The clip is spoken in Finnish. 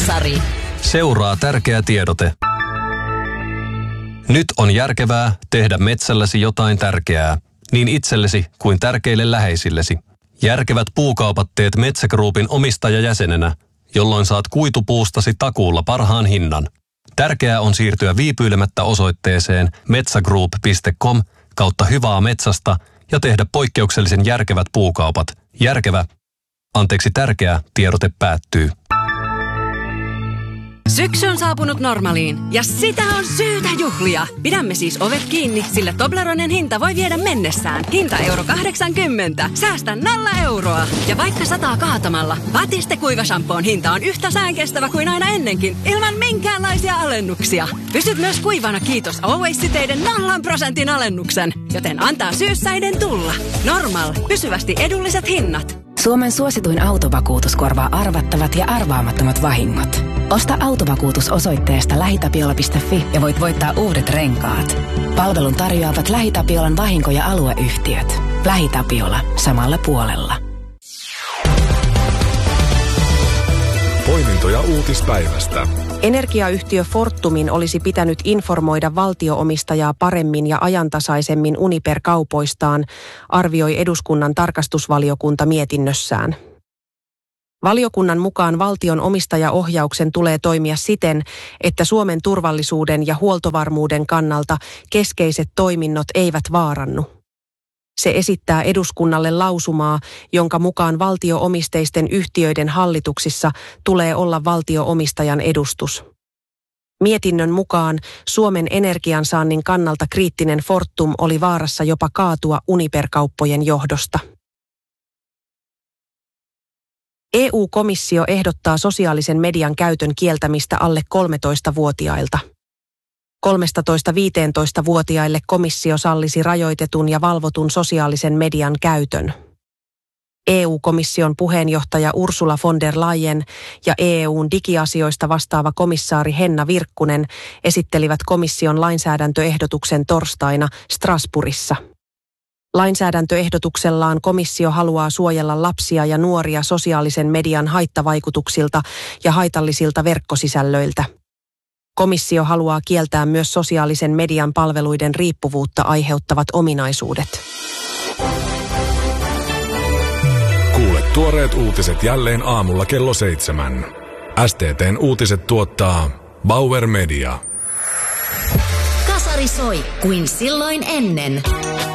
Kasari. Seuraa tärkeä tiedote. Nyt on järkevää tehdä metsälläsi jotain tärkeää, niin itsellesi kuin tärkeille läheisillesi. Järkevät puukaupat teet Metsä Groupin omistajajäsenenä, jolloin saat kuitupuustasi takuulla parhaan hinnan. Tärkeää on siirtyä viipyilemättä osoitteeseen metsagroup.com/hyvää metsästä ja tehdä poikkeuksellisen järkevät puukaupat. Tärkeä tiedote päättyy. Syksy on saapunut Normaliin ja sitä on syytä juhlia. Pidämme siis ovet kiinni, sillä Tobleronen hinta voi viedä mennessään. Hinta €80. Säästä 0 euroa. Ja vaikka sataa kaatamalla, Batiste kuivashampoon hinta on yhtä säänkestävä kuin aina ennenkin, ilman minkäänlaisia alennuksia. Pysyt myös kuivana kiitos Always-siteiden 0% alennuksen, joten antaa syyssäiden tulla. Normal. Pysyvästi edulliset hinnat. Suomen suosituin autovakuutus korvaa arvattavat ja arvaamattomat vahingot. Osta autovakuutus osoitteesta lähitapiola.fi ja voit voittaa uudet renkaat. Palvelun tarjoavat LähiTapiolan vahinko- ja alueyhtiöt. LähiTapiola. Samalla puolella. Poimintoja uutispäivästä. Energiayhtiö Fortumin olisi pitänyt informoida valtio-omistajaa paremmin ja ajantasaisemmin Uniper-kaupoistaan, arvioi eduskunnan tarkastusvaliokunta mietinnössään. Valiokunnan mukaan valtion omistajaohjauksen tulee toimia siten, että Suomen turvallisuuden ja huoltovarmuuden kannalta keskeiset toiminnot eivät vaarannu. Se esittää eduskunnalle lausumaa, jonka mukaan valtio-omisteisten yhtiöiden hallituksissa tulee olla valtio-omistajan edustus. Mietinnön mukaan Suomen energiansaannin kannalta kriittinen Fortum oli vaarassa jopa kaatua Uniper-kauppojen johdosta. EU-komissio ehdottaa sosiaalisen median käytön kieltämistä alle 13-vuotiailta. 13-15-vuotiaille komissio sallisi rajoitetun ja valvotun sosiaalisen median käytön. EU-komission puheenjohtaja Ursula von der Leyen ja EUn digiasioista vastaava komissaari Henna Virkkunen esittelivät komission lainsäädäntöehdotuksen torstaina Strasbourgissa. Lainsäädäntöehdotuksellaan komissio haluaa suojella lapsia ja nuoria sosiaalisen median haittavaikutuksilta ja haitallisilta verkkosisällöiltä. Komissio haluaa kieltää myös sosiaalisen median palveluiden riippuvuutta aiheuttavat ominaisuudet. Kuule tuoreet uutiset jälleen aamulla kello 7. STT:n uutiset tuottaa Bauer Media. Kasari soi kuin silloin ennen.